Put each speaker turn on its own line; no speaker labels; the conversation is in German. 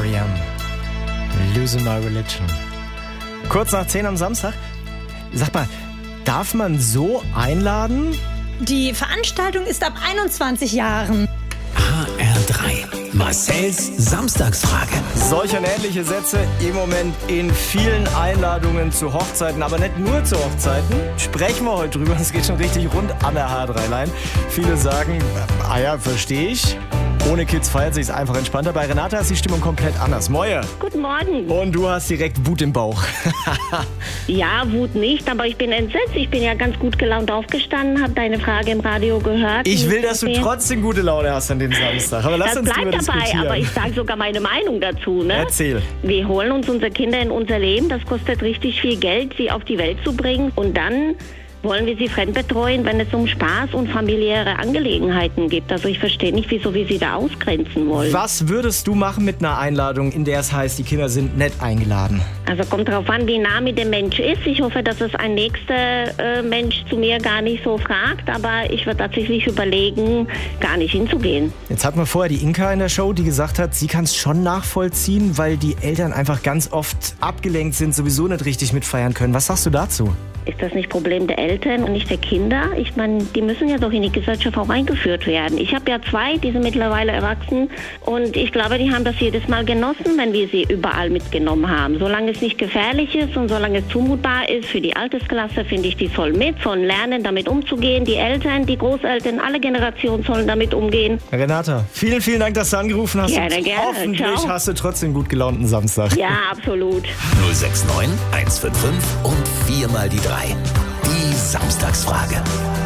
R.E.M. Losing My Religion. Kurz nach 10 am Samstag. Sag mal, darf man so einladen?
Die Veranstaltung ist ab 21 Jahren.
HR3. Marcells Samstagsfrage.
Solche und ähnliche Sätze im Moment in vielen Einladungen zu Hochzeiten, aber nicht nur zu Hochzeiten. Sprechen wir heute drüber, es geht schon richtig rund an der HR3-Line. Viele sagen, ja, verstehe ich. Ohne Kids feiert sich's einfach entspannter. Bei Renata ist die Stimmung komplett anders. Moje.
Guten Morgen.
Und du hast direkt Wut im Bauch.
Ja, Wut nicht, aber ich bin entsetzt. Ich bin ja ganz gut gelaunt aufgestanden, habe deine Frage im Radio gehört.
Ich will, dass du trotzdem gute Laune hast an dem Samstag. Aber lass
das
uns drüber
bleibt dabei,
diskutieren.
aber ich sage sogar meine Meinung dazu. Ne?
Erzähl.
Wir holen uns unsere Kinder in unser Leben. Das kostet richtig viel Geld, sie auf die Welt zu bringen. Und dann wollen wir sie fremdbetreuen, wenn es um Spaß und familiäre Angelegenheiten geht. Also ich verstehe nicht, wieso wir sie da ausgrenzen wollen.
Was würdest du machen mit einer Einladung, in der es heißt, die Kinder sind nett eingeladen?
Also kommt drauf an, wie nah mir der Mensch ist. Ich hoffe, dass es ein nächster Mensch zu mir gar nicht so fragt, aber ich würde tatsächlich überlegen, gar nicht hinzugehen.
Jetzt hatten wir vorher die Inka in der Show, die gesagt hat, sie kann es schon nachvollziehen, weil die Eltern einfach ganz oft abgelenkt sind, sowieso nicht richtig mitfeiern können. Was sagst du dazu?
Ist das nicht Problem der Eltern und nicht der Kinder? Ich meine, die müssen ja doch in die Gesellschaft auch eingeführt werden. Ich habe ja 2, die sind mittlerweile erwachsen und ich glaube, die haben das jedes Mal genossen, wenn wir sie überall mitgenommen haben. Solange es nicht gefährlich ist und solange es zumutbar ist für die Altersklasse, finde ich, die sollen lernen, damit umzugehen. Die Eltern, die Großeltern, alle Generationen sollen damit umgehen.
Renata, vielen, vielen Dank, dass du angerufen hast.
Gerne,
und
gerne.
hoffentlich
Ciao.
hast du trotzdem gut gelaunten Samstag.
Ja, absolut.
069 155 und 4 mal die 3. Die Samstagsfrage.